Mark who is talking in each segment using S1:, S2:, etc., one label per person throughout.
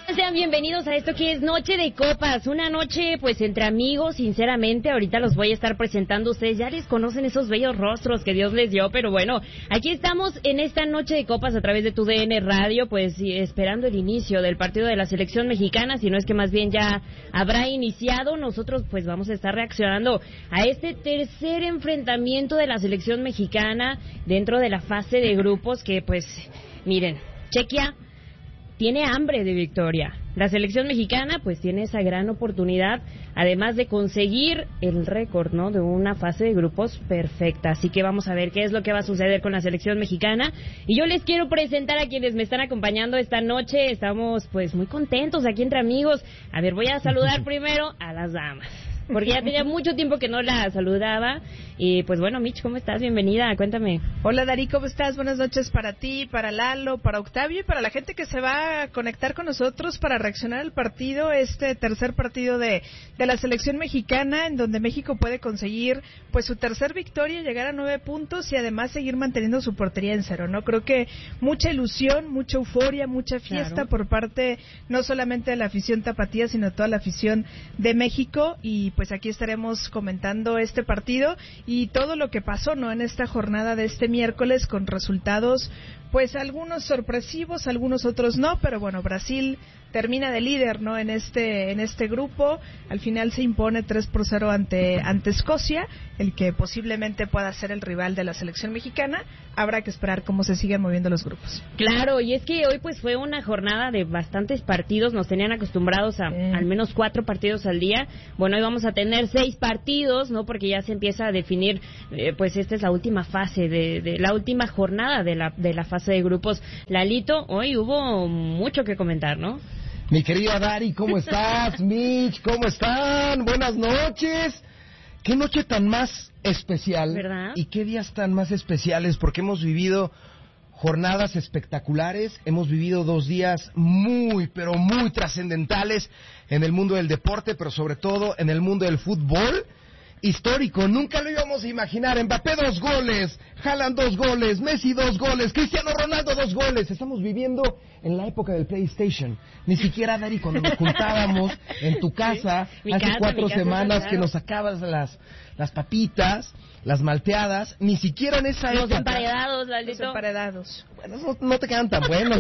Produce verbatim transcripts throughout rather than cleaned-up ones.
S1: Sean bienvenidos a esto que es Noche de Copas, una noche pues entre amigos, sinceramente, ahorita los voy a estar presentando, ustedes ya les conocen esos bellos rostros que Dios les dio, pero bueno, aquí estamos en esta Noche de Copas a través de tu D N Radio, pues esperando el inicio del partido de la selección mexicana, si no es que más bien ya habrá iniciado, nosotros pues vamos a estar reaccionando a este tercer enfrentamiento de la selección mexicana dentro de la fase de grupos que pues, miren, Chequia tiene hambre de victoria. La selección mexicana pues tiene esa gran oportunidad, además de conseguir el récord, ¿no?, de una fase de grupos perfecta. Así que vamos a ver qué es lo que va a suceder con la selección mexicana. Y yo les quiero presentar a quienes me están acompañando esta noche. Estamos pues muy contentos aquí entre amigos. A ver, voy a saludar primero a las damas, porque ya tenía mucho tiempo que no la saludaba. Y pues bueno, Mitch, ¿cómo estás? Bienvenida, cuéntame.
S2: Hola Dari, ¿cómo estás? Buenas noches para ti, para Lalo, para Octavio y para la gente que se va a conectar con nosotros para reaccionar al partido, este tercer partido de, de la selección mexicana, en donde México puede conseguir pues su tercer victoria, llegar a nueve puntos y además seguir manteniendo su portería en cero, ¿no? Creo que mucha ilusión, mucha euforia, mucha fiesta, claro, por parte no solamente de la afición tapatía, sino toda la afición de México. Y pues aquí estaremos comentando este partido y todo lo que pasó, ¿no?, en esta jornada de este miércoles, con resultados pues algunos sorpresivos, algunos otros no, pero bueno, Brasil termina de líder, ¿no?, en este en este grupo. Al final se impone tres por cero ante ante Escocia, el que posiblemente pueda ser el rival de la selección mexicana. Habrá que esperar cómo se siguen moviendo los grupos.
S1: Claro, y es que hoy pues fue una jornada de bastantes partidos, nos tenían acostumbrados a eh. al menos cuatro partidos al día. Bueno, hoy vamos a tener seis partidos, ¿no?, porque ya se empieza a definir, eh, pues esta es la última fase, de, de la última jornada de la de la fase de grupos. Lalito, hoy hubo mucho que comentar, ¿no?
S3: Mi querida Dari, ¿cómo estás? Mitch, ¿cómo están? Buenas noches. Qué noche tan más especial,
S1: ¿verdad?
S3: Y qué días tan más especiales, porque hemos vivido jornadas espectaculares, hemos vivido dos días muy, pero muy trascendentales en el mundo del deporte, pero sobre todo en el mundo del fútbol. Histórico, nunca lo íbamos a imaginar. Mbappé dos goles, Haaland dos goles, Messi dos goles, Cristiano Ronaldo dos goles. Estamos viviendo en la época del PlayStation. Ni siquiera, Dari, cuando nos juntábamos en tu casa, sí, hace casa, cuatro semanas casa, que nos sacabas las las papitas, las malteadas, ni siquiera en esa
S1: los
S3: época.
S1: Emparedados,
S2: los emparedados.
S3: Bueno, esos no te quedan tan buenos.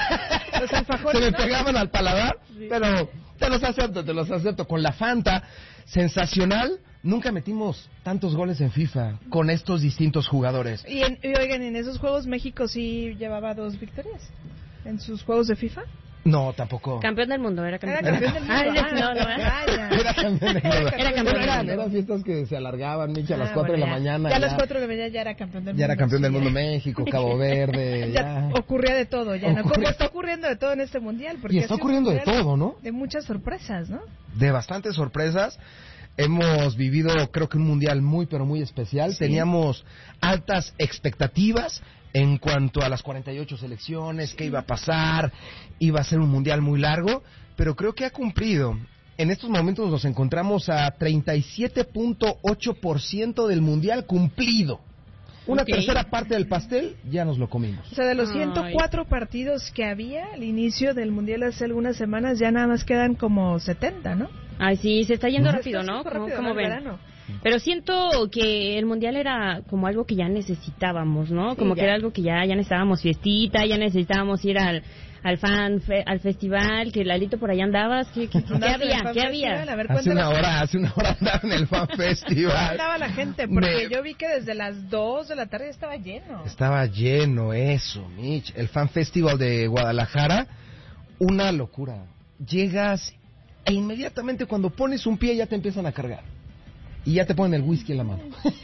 S2: Los alfajores,
S3: se me
S2: ¿no?,
S3: pegaban al paladar, sí, pero te los acepto, te los acepto. Con la Fanta, sensacional. Nunca metimos tantos goles en FIFA con estos distintos jugadores.
S2: Y, en, y oigan, en esos juegos México sí llevaba dos victorias. ¿En sus juegos de FIFA?
S3: No, tampoco.
S1: Campeón del mundo, era campeón,
S2: era campeón del mundo.
S1: Ah, no, no,
S2: ah,
S3: era campeón del mundo.
S1: Era campeón del mundo.
S3: Eran fiestas que se alargaban, Micha, a las
S2: ah,
S3: cuatro
S2: bueno,
S3: de la mañana.
S2: Ya, ya a las cuatro de la mañana ya era campeón del mundo.
S3: Ya era campeón del mundo México, Cabo Verde.
S2: ya, ya ocurría de todo, ya, ¿no? Como está ocurriendo de todo en este mundial. Porque
S3: y está ocurriendo de todo, ¿no?
S2: De muchas sorpresas, ¿no?
S3: De bastantes sorpresas. Hemos vivido, creo que un mundial muy, pero muy especial. Sí. Teníamos altas expectativas en cuanto a las cuarenta y ocho selecciones, sí, qué iba a pasar, iba a ser un mundial muy largo, pero creo que ha cumplido. En estos momentos nos encontramos a treinta y siete punto ocho por ciento del mundial cumplido. Una okay. tercera parte del pastel ya nos lo comimos.
S2: O sea, de los ciento cuatro Ay. partidos que había al inicio del mundial hace algunas semanas, ya nada más quedan como setenta, ¿no?
S1: Ay, sí, se está yendo
S2: ¿No?
S1: rápido, ¿no?
S2: Rápido,
S1: ¿Cómo, cómo ven?
S2: Verano.
S1: Pero siento que el mundial era como algo que ya necesitábamos, ¿no?
S2: Sí,
S1: como
S2: ya.
S1: que era algo que ya, ya necesitábamos fiestita, ya necesitábamos ir al al fan fe, al festival, que Lalito por allá andabas, ¿qué, qué, qué, qué había? ¿Qué había?
S2: A ver,
S3: hace una hora, hace una hora andaba en el fan festival.
S2: Andaba la gente, porque
S3: Me...
S2: yo vi que desde las dos de la tarde estaba lleno.
S3: Estaba lleno, eso, Mitch. El fan festival de Guadalajara, una locura. Llegas e inmediatamente cuando pones un pie ya te empiezan a cargar. Y ya te ponen el whisky en la mano.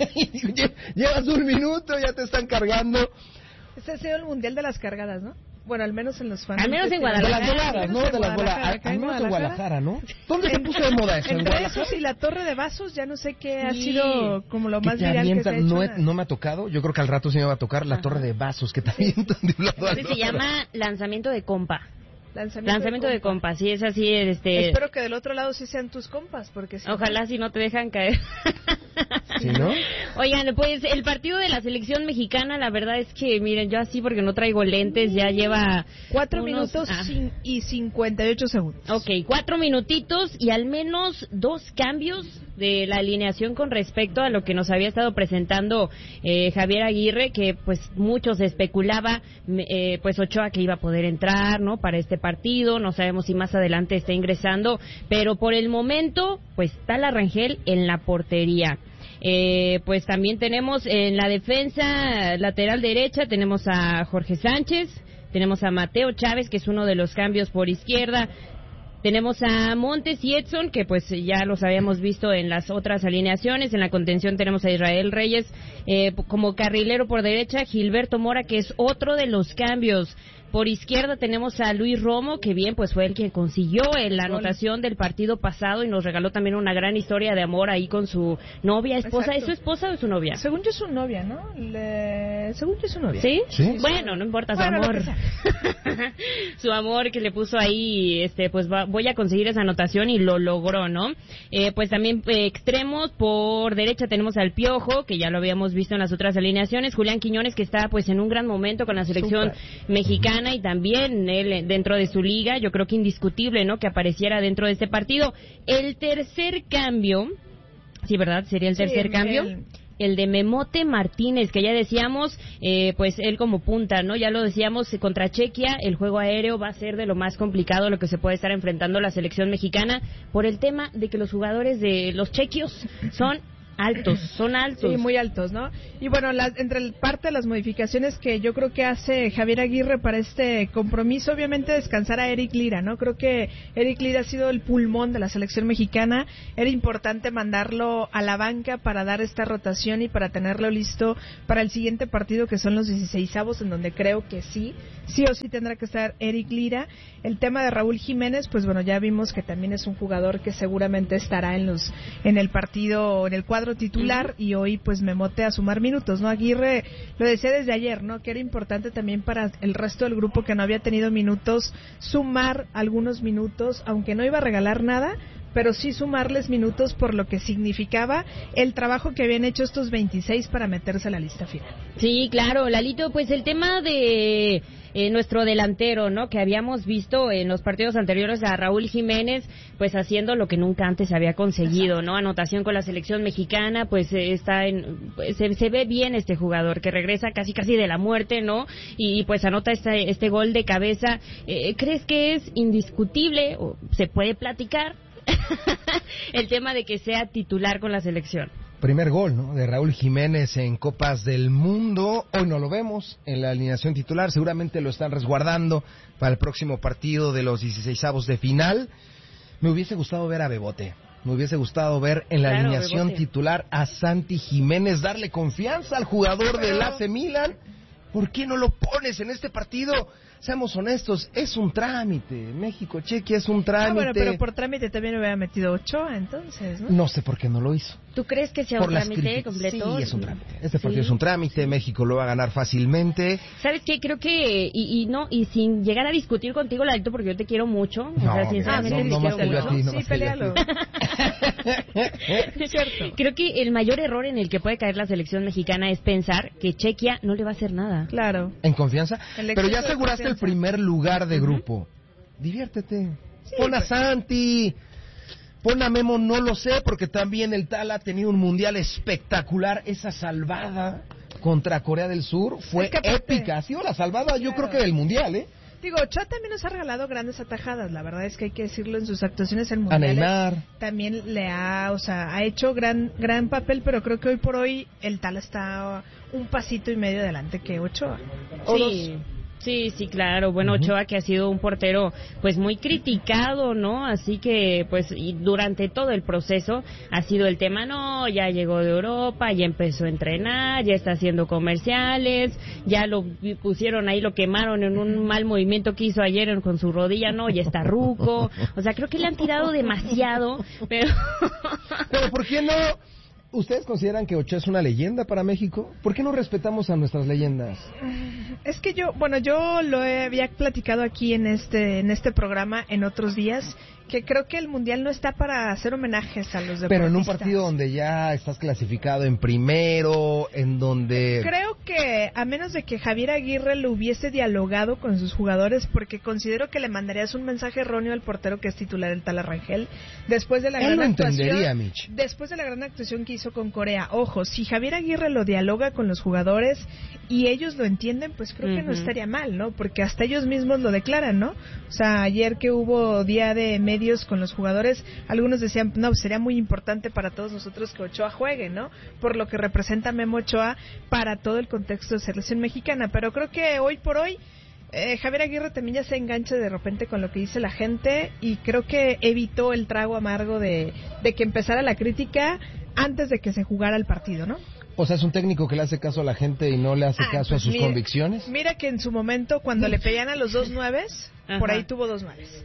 S3: Llevas un minuto, ya te están cargando.
S2: Este ha sido el mundial de las cargadas, ¿no? Bueno, al menos en los fans.
S1: Al menos en Guadalajara.
S3: De las voladas, ¿no? De las voladas. Al menos en Guadalajara, ¿no? ¿Dónde se puso de moda eso?
S2: Entre esos y la torre de vasos, ya no sé qué sí. ha sido como lo más viral que se ha hecho.
S3: No, he, no me ha tocado, yo creo que al rato sí me va a tocar la Ajá. torre de vasos que te avientan de un lado al otro.
S1: Se llama lanzamiento de compa.
S2: Lanzamiento,
S1: Lanzamiento de,
S2: de compas.
S1: compas, sí, es así, este...
S2: Espero que del otro lado sí sean tus compas, porque si
S1: Ojalá
S2: no...
S1: si no te dejan caer.
S3: ¿Sí, no?
S1: Oigan, pues el partido de la selección mexicana, la verdad es que, miren, yo así porque no traigo lentes, ya lleva...
S2: Cuatro
S1: unos,
S2: minutos
S1: ah.
S2: sin, y cincuenta y ocho segundos.
S1: Ok, cuatro minutitos y al menos dos cambios de la alineación con respecto a lo que nos había estado presentando eh, Javier Aguirre, que pues muchos especulaba, eh, pues Ochoa que iba a poder entrar, ¿no? Para este partido, no sabemos si más adelante está ingresando, pero por el momento, pues está la Rangel en la portería. Eh, pues también tenemos en la defensa lateral derecha, tenemos a Jorge Sánchez, tenemos a Mateo Chávez, que es uno de los cambios por izquierda. Tenemos a Montes y Edson, que pues ya los habíamos visto en las otras alineaciones. En la contención tenemos a Israel Reyes eh, como carrilero por derecha, Gilberto Mora, que es otro de los cambios. Por izquierda tenemos a Luis Romo, que bien, pues fue el que consiguió la anotación del partido pasado y nos regaló también una gran historia de amor ahí con su novia, esposa.
S2: Exacto.
S1: ¿Es su esposa o es su novia?
S2: Según yo es su novia, ¿no? Le... Según yo es su novia.
S1: ¿Sí?
S3: ¿Sí?
S1: Bueno, no importa su
S2: Bueno, lo
S1: amor.
S2: que sea.
S1: Su amor que le puso ahí, este, pues va, voy a conseguir esa anotación y lo logró, ¿no? Eh, pues también eh, extremos, por derecha tenemos al Piojo, que ya lo habíamos visto en las otras alineaciones, Julián Quiñones, que está pues en un gran momento con la selección
S2: Super.
S1: mexicana y también él dentro de su liga, yo creo que indiscutible, ¿no? Que apareciera dentro de este partido. El tercer cambio, sí, ¿verdad? Sería el
S2: Sí,
S1: tercer
S2: el-
S1: cambio.
S2: el-
S1: El de Memote Martínez, que ya decíamos, eh, pues él como punta, ¿no? Ya lo decíamos, eh, contra Chequia, el juego aéreo va a ser de lo más complicado, lo que se puede estar enfrentando la selección mexicana, por el tema de que los jugadores de los chequios son altos, son altos.
S2: Sí, muy altos, ¿no? Y bueno, las, entre el, parte de las modificaciones que yo creo que hace Javier Aguirre para este compromiso, obviamente descansar a Eric Lira, ¿no? Creo que Eric Lira ha sido el pulmón de la selección mexicana. Era importante mandarlo a la banca para dar esta rotación y para tenerlo listo para el siguiente partido, que son los dieciseisavos, en donde creo que sí, sí o sí tendrá que estar Eric Lira. El tema de Raúl Jiménez, pues bueno, ya vimos que también es un jugador que seguramente estará en los en el partido, en el cuadro titular, uh-huh. Y hoy pues Memote a sumar minutos, ¿no? Aguirre lo decía desde ayer, ¿no? Que era importante también para el resto del grupo que no había tenido minutos, sumar algunos minutos, aunque no iba a regalar nada, pero sí sumarles minutos por lo que significaba el trabajo que habían hecho estos veintiséis para meterse a la lista final.
S1: Sí, claro, Lalito, pues el tema de eh, nuestro delantero, ¿no? Que habíamos visto en los partidos anteriores a Raúl Jiménez, pues haciendo lo que nunca antes había conseguido, ¿no? Anotación con la selección mexicana, pues eh, está en, pues, se, se ve bien este jugador que regresa casi casi de la muerte, ¿no? Y, y pues anota este, este gol de cabeza. Eh, ¿Crees que es indiscutible o se puede platicar el tema de que sea titular con la selección?
S3: Primer gol, ¿no? De Raúl Jiménez en Copas del Mundo. Hoy no lo vemos en la alineación titular. Seguramente lo están resguardando para el próximo partido de los dieciseisavos de final. Me hubiese gustado ver a Bebote. Me hubiese gustado ver en la
S1: Claro,
S3: alineación
S1: Bebote.
S3: titular a Santi Jiménez, darle confianza al jugador del A C Milan. ¿Por qué no lo pones en este partido? Seamos honestos, es un trámite. México-Chequia es un trámite.
S2: Ah, bueno, pero por trámite también hubiera metido Ochoa, entonces, ¿no?
S3: No sé por qué no lo hizo.
S1: ¿Tú crees que sea
S3: Por
S1: un
S3: las
S1: trámite
S3: críticas.
S1: completo?
S3: Sí, es un trámite. Este partido
S1: Sí.
S3: es un trámite. México lo va a ganar fácilmente.
S1: ¿Sabes qué? Creo que, y, y no, y sin llegar a discutir contigo, Lalito, porque yo te quiero mucho. O
S3: No,
S1: sea, sinceramente
S3: no,
S1: te
S3: no más
S1: quiero
S3: que yo a
S1: mucho.
S3: ti, no
S2: Sí,
S3: más que yo a
S2: pelealo.
S3: ti.
S2: Es cierto.
S1: Creo que el mayor error en el que puede caer la selección mexicana es pensar que Chequia no le va a hacer nada.
S2: Claro.
S3: En confianza.
S2: El
S3: Pero ya
S2: exceso de
S3: aseguraste el
S2: confianza.
S3: primer lugar de grupo. Diviértete. Pon a
S2: pues.
S3: Santi. Pon a Memo, no lo sé, porque también el Tal ha tenido un mundial espectacular. Esa salvada contra Corea del Sur fue
S2: Es que aparte-
S3: épica. Ha sido la salvada, yo
S2: Claro.
S3: creo que del mundial, ¿eh?
S2: Digo, Ochoa también nos ha regalado grandes atajadas, la verdad es que hay que decirlo en sus actuaciones en
S3: A
S2: mundiales.
S3: Neymar.
S2: También le ha, o sea, ha hecho gran gran papel, pero creo que hoy por hoy el Tal está un pasito y medio adelante que Ochoa. O
S1: Sí. Sí, sí, claro. Bueno,
S3: Ujú.
S1: Ochoa que ha sido un portero pues muy criticado, ¿no? Así que pues y durante todo el proceso ha sido el tema, no, ya llegó de Europa, ya empezó a entrenar, ya está haciendo comerciales, ya lo pusieron ahí, lo quemaron en un mal movimiento que hizo ayer con su rodilla, no, ya está ruco. O sea, creo que le han tirado demasiado, pero
S3: Pero ¿por qué no ¿Ustedes consideran que Ochoa es una leyenda para México? ¿Por qué no respetamos a nuestras leyendas?
S2: Es que yo, bueno, yo lo he, había platicado aquí en este en este programa en otros días, que creo que el Mundial no está para hacer homenajes a los deportistas.
S3: Pero en un partido donde ya estás clasificado en primero, en donde...
S2: Creo que, a menos de que Javier Aguirre lo hubiese dialogado con sus jugadores, porque considero que le mandarías un mensaje erróneo al portero que es titular, el tal Rangel, después de la
S3: Él
S2: gran
S3: lo
S2: actuación...
S3: entendería, Mitch.
S2: Después de la gran actuación que hizo con Corea. Ojo, si Javier Aguirre lo dialoga con los jugadores y ellos lo entienden, pues creo uh-huh. que no estaría mal, ¿no? Porque hasta ellos mismos lo declaran, ¿no? O sea, ayer que hubo día de medios con los jugadores, algunos decían, no, sería muy importante para todos nosotros que Ochoa juegue, ¿no? Por lo que representa Memo Ochoa para todo el contexto de selección mexicana. Pero creo que hoy por hoy eh, Javier Aguirre también ya se engancha de repente con lo que dice la gente y creo que evitó el trago amargo de, de que empezara la crítica antes de que se jugara el partido, ¿no?
S3: O sea, es un técnico que le hace caso a la gente y no le hace
S2: ah,
S3: caso
S2: pues
S3: a sus
S2: mira,
S3: convicciones.
S2: Mira que en su momento, cuando le pedían a los dos nueves, Ajá. por ahí tuvo dos nueves.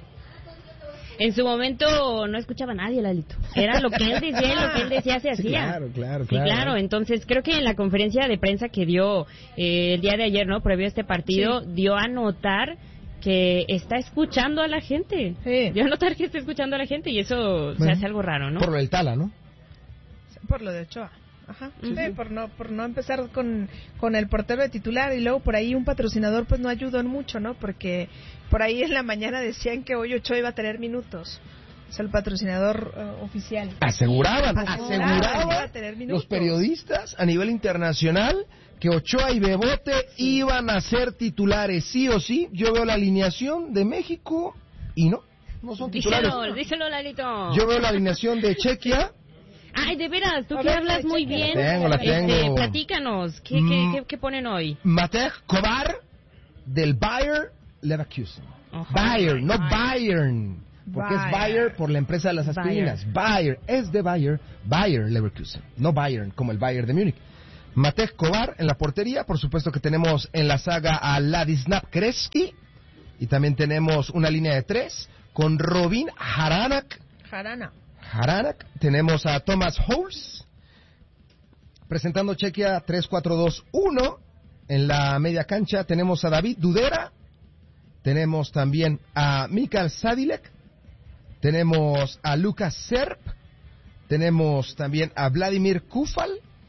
S1: En su momento no escuchaba a nadie, Lalito. Era lo que él decía y lo que él decía se hacía.
S3: Sí, claro, claro,
S1: sí,
S3: claro.
S1: claro. Entonces, creo que en la conferencia de prensa que dio eh, el día de ayer, ¿no? Previo a este partido, sí. dio a notar que está escuchando a la gente.
S2: Sí.
S1: Dio a notar que está escuchando a la gente y eso bueno, se hace algo raro, ¿no?
S3: Por lo del Tala, ¿no?
S2: Por lo de Ochoa. Ajá, uh-huh. sí, por no por no empezar con, con el portero de titular y luego por ahí un patrocinador pues no ayudó en mucho, ¿no? Porque por ahí en la mañana decían que hoy Ochoa iba a tener minutos. O sea, el patrocinador uh, oficial.
S3: Aseguraban,
S2: aseguraban,
S3: aseguraban los periodistas a nivel internacional que Ochoa y Bebote iban a ser titulares, sí o sí. Yo veo la alineación de México y no, no son titulares.
S1: Díselo, díselo, Lalito.
S3: Yo veo la alineación de Chequia.
S1: Ay, de veras, tú
S2: a
S1: que
S2: ver,
S1: hablas muy bien.
S3: La tengo, la tengo.
S1: Este, platícanos, ¿qué, mm, qué, qué, qué ponen hoy?
S3: Matej Kovar del Bayer Leverkusen. Oh, Bayer, no Bayern. Porque Bayer. Es Bayer por la empresa de las aspirinas. Bayer, Bayer es de Bayer, Bayer Leverkusen. No Bayern, como el Bayern de Múnich. Matej Kovar en la portería. Por supuesto que tenemos en la saga a Ladislav Kreski. Y también tenemos una línea de tres con Robin Haranak.
S2: Harana.
S3: Haranak, tenemos a Thomas Hols, presentando Chequia tres cuatro dos uno, en la media cancha tenemos a David Dudera, tenemos también a Mikael Sadilek, tenemos a Lucas Serp, tenemos también a Vladimir Kufal,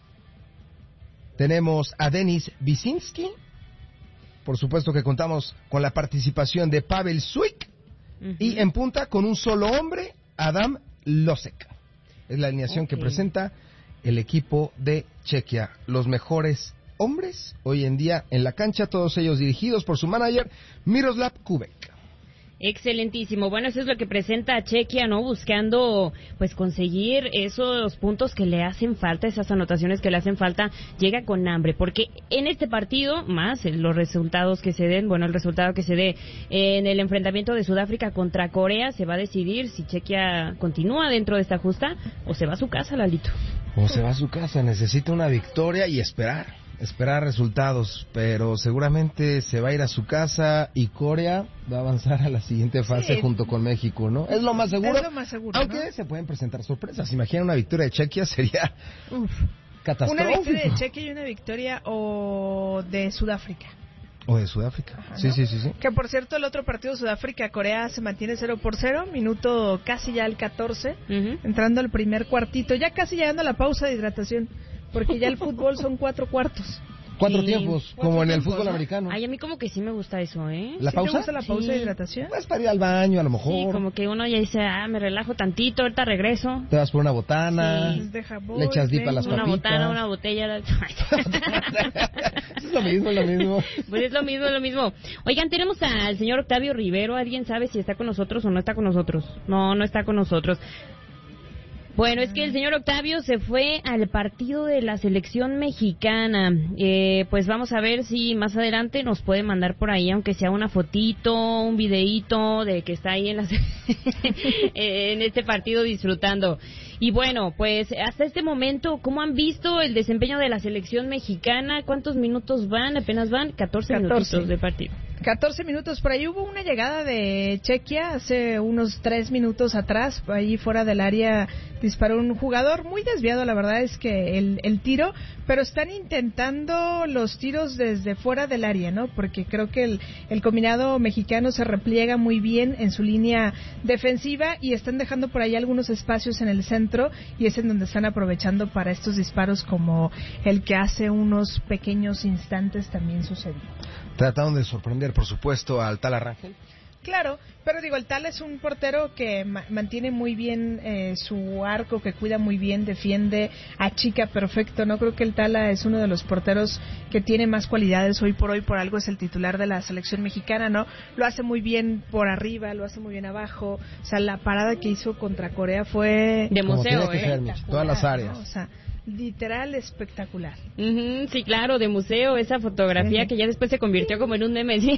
S3: tenemos a Denis Visinski, por supuesto que contamos con la participación de Pavel Suik, uh-huh. y en punta con un solo hombre, Adam Losek. Es la alineación okay. que presenta el equipo de Chequia. Los mejores hombres hoy en día en la cancha, todos ellos dirigidos por su manager Miroslav Kubek.
S1: Excelentísimo. Bueno, eso es lo que presenta Chequia, ¿no? Buscando, pues, conseguir esos puntos que le hacen falta, esas anotaciones que le hacen falta. Llega con hambre, porque en este partido, más los resultados que se den, bueno, el resultado que se dé en el enfrentamiento de Sudáfrica contra Corea, se va a decidir si Chequia continúa dentro de esta justa o se va a su casa, Lalito.
S3: O se va a su casa, necesita una victoria y esperar. Esperar resultados, pero seguramente se va a ir a su casa y Corea va a avanzar a la siguiente fase sí. junto con México, ¿no? Es lo más seguro,
S2: es lo más seguro
S3: aunque
S2: ¿no?
S3: se pueden presentar sorpresas. Imagina una victoria de Chequia, sería Uf. catastrófico.
S2: Una victoria de Chequia y una victoria o de Sudáfrica.
S3: O de Sudáfrica, Ajá, sí,
S2: ¿no?
S3: sí, sí, sí.
S2: Que por cierto, el otro partido Sudáfrica-Corea se mantiene cero por cero, minuto casi ya al catorce, uh-huh. entrando al primer cuartito, ya casi llegando a la pausa de hidratación. Porque ya el fútbol son cuatro cuartos.
S3: Cuatro
S1: sí.
S3: tiempos,
S2: cuatro
S3: como en
S2: tiempos,
S3: el fútbol
S2: ¿no?
S3: americano.
S1: Ay, a mí como que sí me gusta eso, ¿eh?
S3: ¿La
S2: ¿Sí
S3: pausa?
S2: te gusta la pausa
S1: sí.
S2: de hidratación?
S3: Pues para ir al baño, a lo mejor.
S1: Sí, como que uno ya dice, ah, me relajo tantito, ahorita regreso.
S3: Te vas por una botana,
S2: sí. Deja voy,
S3: le echas dip a las
S1: una
S3: papitas.
S1: Una botana, una botella.
S3: Es lo mismo, es lo mismo.
S1: Pues es lo mismo, es lo mismo. Oigan, tenemos al señor Octavio Rivero. ¿Alguien sabe si está con nosotros o no está con nosotros? No, no está con nosotros. Bueno, es que el señor Octavio se fue al partido de la selección mexicana. Eh, pues vamos a ver si más adelante nos puede mandar por ahí, aunque sea una fotito, un videíto de que está ahí en, la en este partido disfrutando. Y bueno, pues hasta este momento, ¿cómo han visto el desempeño de la selección mexicana? ¿Cuántos minutos van? Apenas van catorce, catorce. minutitos de partido.
S2: catorce minutos, por ahí hubo una llegada de Chequia hace unos tres minutos atrás, ahí fuera del área disparó un jugador muy desviado, la verdad es que el, el tiro, pero están intentando los tiros desde fuera del área, ¿no? Porque creo que el, el combinado mexicano se repliega muy bien en su línea defensiva y están dejando por ahí algunos espacios en el centro y es en donde están aprovechando para estos disparos como el que hace unos pequeños instantes también sucedió.
S3: Trataron de sorprender, por supuesto, al Tala Rangel.
S2: Claro, pero digo, el Tala es un portero que ma- mantiene muy bien eh, su arco, que cuida muy bien, defiende, achica perfecto, ¿no? Creo que el Tala es uno de los porteros que tiene más cualidades hoy por hoy, por algo es el titular de la selección mexicana, ¿no? Lo hace muy bien por arriba, lo hace muy bien abajo, o sea, la parada que hizo contra Corea fue...
S1: De museo,
S3: Como tiene que
S1: ¿eh?
S3: ser, Mitch, todas las áreas.
S2: ¿no? O sea, literal espectacular.
S1: Uh-huh, sí, claro, de museo, esa fotografía
S2: Sí.
S1: que ya después se convirtió como en un meme, ¿sí?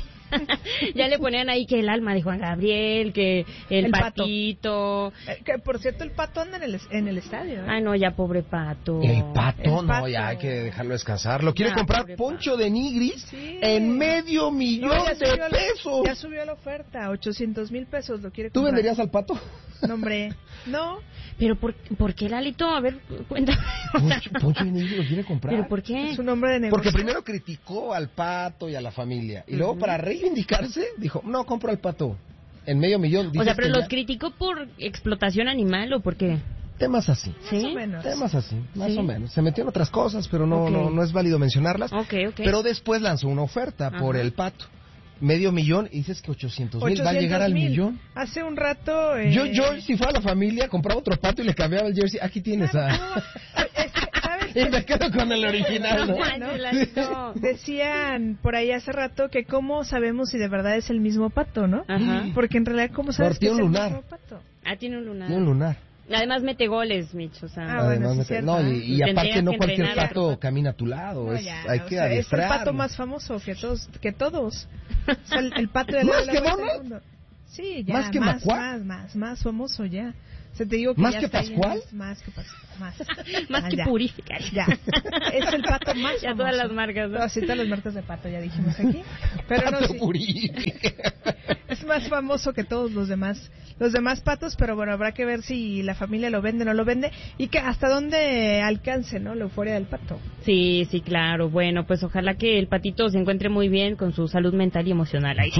S1: Ya le ponían ahí que el alma de Juan Gabriel, que el,
S2: El pato.
S1: patito.
S2: Eh, que por cierto, el Pato anda en el, en el estadio, ¿eh?
S1: Ay, no, ya pobre pato.
S3: El pato,
S2: El
S3: no,
S2: pato.
S3: ya hay que dejarlo descansar. Lo quiere
S1: Ah,
S3: comprar
S1: pobre
S3: Poncho de Nigris
S2: Sí.
S3: en medio millón
S2: No, ya
S3: de
S2: subió la-
S3: pesos.
S2: Ya subió la oferta, ochocientos mil pesos lo quiere
S3: ¿Tú
S2: comprar.
S3: venderías al pato?
S2: No, hombre, no.
S1: Pero ¿por, ¿por qué, Lalito? A ver, cuéntame.
S3: Poncho, Poncho de Nigris lo quiere comprar.
S1: ¿Pero por qué?
S2: Es un hombre de negocio.
S3: Porque primero criticó al pato y a la familia. Y luego, para reivindicarse, dijo, no, compro al pato. En medio millón.
S1: O
S3: Dices
S1: sea, pero
S3: que
S1: los
S3: ya-
S1: criticó por explotación animal o por qué.
S3: Temas así.
S2: Más
S1: ¿Sí?
S2: o menos.
S3: Temas así, más
S1: Sí.
S3: o menos. Se metió en otras cosas, pero no,
S1: Ok.
S3: no, no es válido mencionarlas.
S1: Ok, ok.
S3: Pero después lanzó una oferta por
S1: Ajá.
S3: el pato. Medio millón y dices que ochocientos mil. ¿Va a llegar al
S2: ochocientos mil.
S3: millón?
S2: Hace un rato... eh,
S3: Yo, yo, si fuera la familia, compraba otro pato y le cambiaba el jersey. Aquí tienes
S2: Ah,
S3: a...
S2: no, es que, ¿sabes?
S3: Y me quedo con el original, ¿no?
S1: Ay,
S2: ¿no?
S1: Lalito.
S2: Decían por ahí hace rato que cómo sabemos si de verdad es el mismo pato, ¿no?
S1: Ajá.
S2: Porque en realidad, ¿cómo sabes
S3: Tiene
S2: que es
S3: un
S2: el
S3: lunar.
S2: mismo pato?
S1: Ah, tiene un lunar.
S3: Tiene un lunar.
S1: Además mete goles, Mitch, o sea.
S2: Ah, bueno,
S3: Además,
S2: sí,
S3: me-
S2: cierto,
S3: no,
S2: ¿eh?
S3: y, y
S1: Tendrías
S3: aparte no
S1: que
S3: cualquier
S1: entrenar a
S3: pato
S1: otro.
S3: camina a tu lado.
S2: No,
S3: es,
S2: ya,
S3: hay
S2: o
S3: que
S2: sea, es el
S3: adiestrarlo.
S2: pato más famoso que todos. Que todos. O sea, el, el pato de la
S3: ¿Más
S2: de la
S3: que
S2: vuelta al
S3: Donald?
S2: mundo. Sí, ya.
S3: ¿Más que
S2: más,
S3: Macuá?
S2: más, más, más famoso ya. O sea, te digo que
S3: ¿Más
S2: ya
S3: que
S2: está ahí en
S3: Pascual?
S2: las- Más que Pascual. Más,
S1: Más
S2: Ah,
S1: que
S2: ya.
S1: purificar.
S2: Ya. Es el pato más
S1: Ya
S2: famoso.
S1: todas las marcas, ¿no?
S2: Todas, sí, todas las marcas de pato ya dijimos aquí. Pero no,
S3: Pato
S2: sí.
S3: purifica.
S2: Es más famoso que todos los demás los demás patos, pero bueno, habrá que ver si la familia lo vende o no lo vende y que hasta dónde alcance, ¿no? La euforia del pato.
S1: Sí, sí, claro. Bueno, pues ojalá que el patito se encuentre muy bien con su salud mental y emocional ahí.
S2: O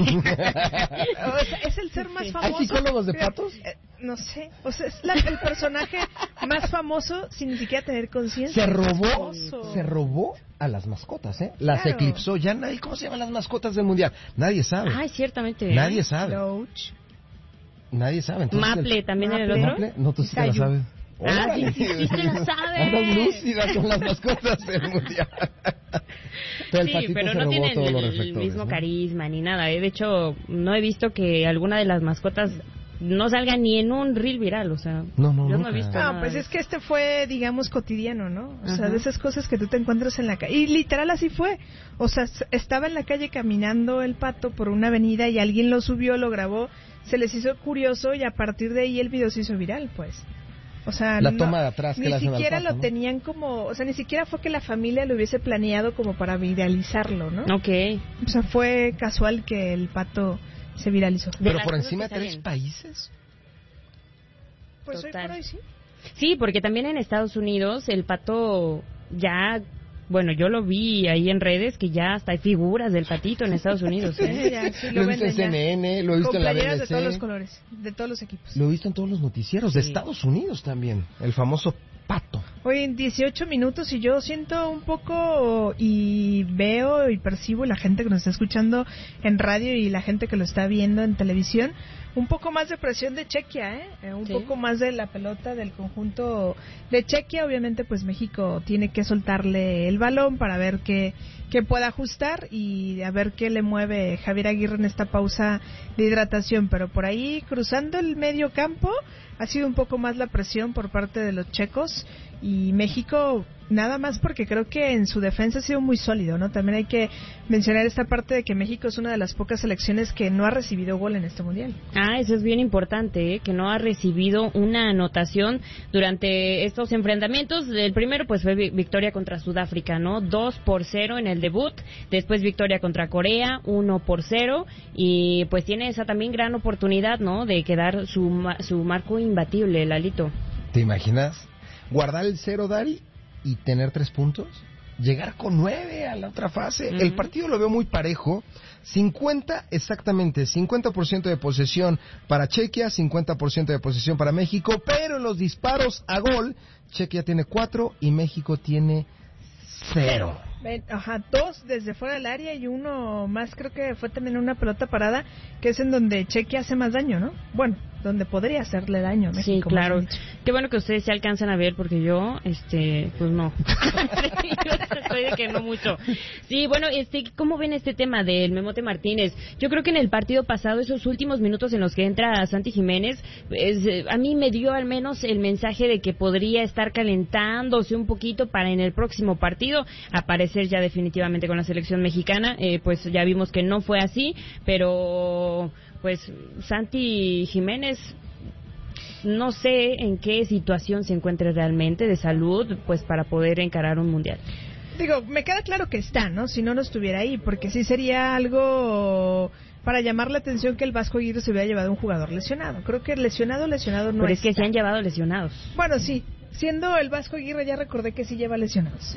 S2: sea, es el ser más
S1: Sí.
S2: famoso.
S3: ¿Hay psicólogos de
S2: Mira,
S3: patos?
S2: eh, no sé. O sea, es la- el personaje más famoso sin ni siquiera tener conciencia.
S3: Se robó,
S2: Famoso.
S3: se robó a las mascotas, ¿eh? Las
S2: Claro.
S3: eclipsó. Ya nadie, ¿cómo se llaman las mascotas del mundial? Nadie sabe.
S1: Ay, ciertamente.
S3: Nadie sabe.
S2: Loach.
S3: Nadie sabe. Entonces,
S1: Maple también en el
S2: Maple.
S1: otro.
S3: ¿Maple? No, tú sí te la
S2: Cayu.
S3: sabes.
S1: Ah,
S3: Órale.
S1: sí, sí, sí te la sabes.
S3: Andas lúcida con las mascotas del mundial. Pero el
S1: Sí,
S3: patito
S1: pero
S3: se
S1: no
S3: robó
S1: tienen
S3: todos los
S1: el
S3: reflectores,
S1: mismo
S3: ¿no?
S1: carisma ni nada. ¿eh? De hecho, no he visto que alguna de las mascotas no salga ni en un reel viral. O sea,
S3: No, no,
S1: yo no
S3: nunca.
S1: he visto
S2: No,
S1: nada
S2: pues
S1: de
S2: es que este fue, digamos, cotidiano, ¿no? O sea,
S1: Ajá.
S2: de esas cosas que tú te encuentras en la calle. Y literal así fue. O sea, s- estaba en la calle caminando el pato por una avenida y alguien lo subió, lo grabó, se les hizo curioso y a partir de ahí el video se hizo viral, pues. O sea,
S3: La
S2: no-
S3: toma de atrás que
S2: ni
S3: le hacen al
S2: siquiera
S3: pato,
S2: lo
S3: ¿no?
S2: tenían como, o sea, ni siquiera fue que la familia lo hubiese planeado como para viralizarlo, ¿no?
S1: Ok.
S2: O sea, fue casual que el pato se viralizó.
S1: De
S3: Pero
S1: las
S3: por
S1: cosas
S3: encima de
S1: que
S3: tres
S1: salen.
S3: países.
S2: Pues hoy
S1: Total.
S2: por hoy sí.
S1: Sí, porque también en Estados Unidos el pato ya, bueno, yo lo vi ahí en redes que ya hasta hay figuras del patito en Estados Unidos. ¿eh?
S2: Sí, ya, sí,
S3: Lo he visto
S2: venden
S3: en
S2: ya.
S3: C N N, lo he visto
S2: Con
S3: en la B
S2: playeras
S3: B
S2: de
S3: C.
S2: todos los colores, de todos los equipos.
S3: Lo he visto en todos los noticieros de
S1: Sí.
S3: Estados Unidos también. El famoso pato.
S2: Hoy en dieciocho minutos y yo siento un poco y veo y percibo la gente que nos está escuchando en radio y la gente que lo está viendo en televisión, un poco más de presión de Chequia, ¿eh? Eh, un
S1: Sí.
S2: poco más de la pelota del conjunto de Chequia. Obviamente pues México tiene que soltarle el balón para ver qué, qué puede ajustar y a ver qué le mueve Javier Aguirre en esta pausa de hidratación, pero por ahí cruzando el medio campo ha sido un poco más la presión por parte de los checos y México nada más porque creo que en su defensa ha sido muy sólido, ¿no? También hay que mencionar esta parte de que México es una de las pocas selecciones que no ha recibido gol en este mundial.
S1: Ah, eso es bien importante, ¿eh? Que no ha recibido una anotación durante estos enfrentamientos. El primero pues fue victoria contra Sudáfrica, ¿no? dos por cero en el debut, después victoria contra Corea, uno por cero, y pues tiene esa también gran oportunidad, ¿no? De quedar su, su marco imbatible, Lalito.
S3: ¿Te imaginas? Guardar el cero, Dari, y tener tres puntos, llegar con nueve a la otra fase. Uh-huh. El partido lo veo muy parejo, cincuenta exactamente, cincuenta por ciento de posesión para Chequia, cincuenta por ciento de posesión para México, pero en los disparos a gol, Chequia tiene cuatro y México tiene cero.
S2: Ajá, dos desde fuera del área y uno más, creo que fue también una pelota parada, que es en donde Chequia hace más daño, ¿no? Bueno, donde podría hacerle daño a México.
S1: Sí, claro. Qué bueno que ustedes se alcanzan a ver, porque yo, este, pues no. Yo estoy de que no mucho. Sí, bueno, este, ¿cómo ven este tema del Memote Martínez? Yo creo que en el partido pasado, esos últimos minutos en los que entra Santi Jiménez, es, a mí me dio al menos el mensaje de que podría estar calentándose un poquito para en el próximo partido aparecer ya definitivamente con la selección mexicana. Eh, pues ya vimos que no fue así, pero pues Santi Jiménez, no sé en qué situación se encuentre realmente de salud, pues para poder encarar un mundial.
S2: Digo, me queda claro que está, ¿no? Si no, no estuviera ahí, porque sí sería algo para llamar la atención que el Vasco Aguirre se hubiera llevado un jugador lesionado. Creo que lesionado, lesionado no
S1: Pero
S2: está.
S1: es que se han llevado lesionados.
S2: Bueno, sí. Siendo el Vasco Aguirre, ya recordé que sí lleva lesionados.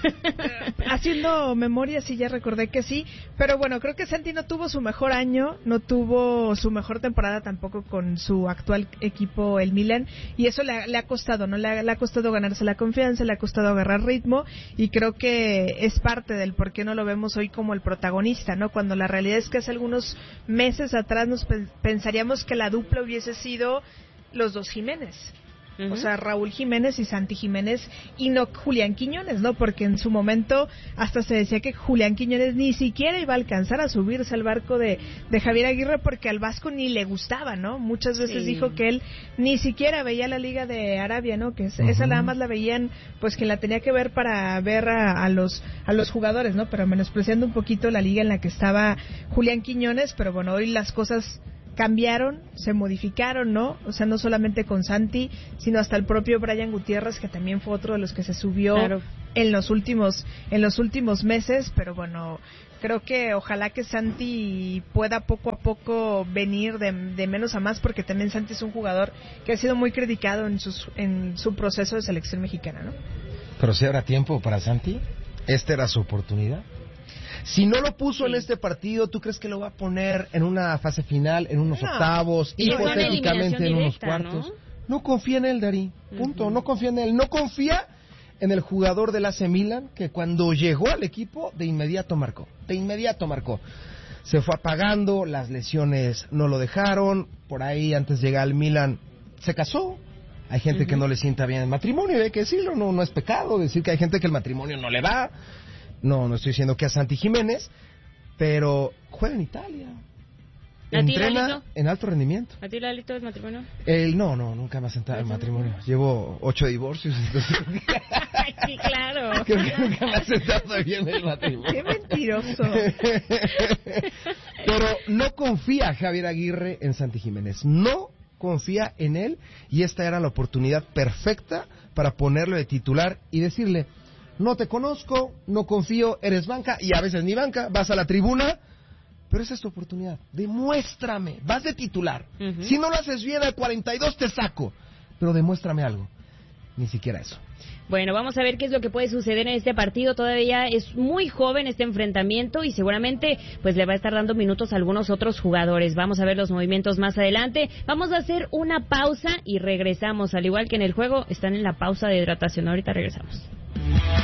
S2: Haciendo memoria, sí, ya recordé que sí. Pero bueno, creo que Santi no tuvo su mejor año, no tuvo su mejor temporada tampoco con su actual equipo, el Milan. Y eso le ha, le ha costado, ¿no? Le ha, le ha costado ganarse la confianza, le ha costado agarrar ritmo. Y creo que es parte del por qué no lo vemos hoy como el protagonista, ¿no? Cuando la realidad es que hace algunos meses atrás nos pe- pensaríamos que la dupla hubiese sido los dos Jiménez. Uh-huh. O sea, Raúl Jiménez y Santi Jiménez, y no Julián Quiñones, ¿no? Porque en su momento hasta se decía que Julián Quiñones ni siquiera iba a alcanzar a subirse al barco de, de Javier Aguirre, porque al Vasco ni le gustaba, ¿no? Muchas veces sí. Dijo que él ni siquiera veía la Liga de Arabia, ¿no? Que es, uh-huh. Esa nada más la veían, pues quien la tenía que ver para ver a, a los a los jugadores, ¿no? Pero menospreciando un poquito la liga en la que estaba Julián Quiñones. Pero bueno, hoy las cosas cambiaron, se modificaron, ¿no? O sea, no solamente con Santi, sino hasta el propio Brian Gutiérrez, que también fue otro de los que se subió claro. en los últimos en los últimos meses. Pero bueno, creo que ojalá que Santi pueda poco a poco venir de, de menos a más, porque también Santi es un jugador que ha sido muy criticado en, sus, en su proceso de selección mexicana, ¿no?
S3: Pero si habrá tiempo para Santi, esta era su oportunidad. Si no lo puso sí. en este partido, ¿tú crees que lo va a poner en una fase final, en unos no. octavos, y hipotéticamente en unos cuartos? ¿No? No confía en él, Dari. Punto. Uh-huh. No confía en él. No confía en el jugador del A C Milan, que cuando llegó al equipo, de inmediato marcó. De inmediato marcó. Se fue apagando, las lesiones no lo dejaron. Por ahí, antes de llegar al Milan, se casó. Hay gente uh-huh. que no le sienta bien el matrimonio, y hay que decirlo. No, no es pecado decir que hay gente que el matrimonio no le va. No, no estoy diciendo que a Santi Jiménez, pero juega en Italia. Entrena en alto rendimiento.
S1: ¿A ti, Lalito, es matrimonio?
S3: El, no, no, nunca me ha sentado en matrimonio. Llevo ocho divorcios. Entonces...
S1: sí, claro.
S3: Creo que nunca me ha sentado bien el matrimonio.
S2: ¡Qué mentiroso!
S3: Pero no confía Javier Aguirre en Santi Jiménez. No confía en él, y esta era la oportunidad perfecta para ponerlo de titular y decirle: no te conozco, no confío, eres banca, y a veces ni banca, vas a la tribuna, pero esa es tu oportunidad. Demuéstrame, vas de titular. Uh-huh. Si no lo haces bien al cuarenta y dos te saco, pero demuéstrame algo. Ni siquiera eso.
S1: Bueno, vamos a ver qué es lo que puede suceder en este partido. Todavía es muy joven este enfrentamiento y seguramente pues le va a estar dando minutos a algunos otros jugadores. Vamos a ver los movimientos más adelante. Vamos a hacer una pausa y regresamos. Al igual que en el juego, están en la pausa de hidratación. Ahorita regresamos.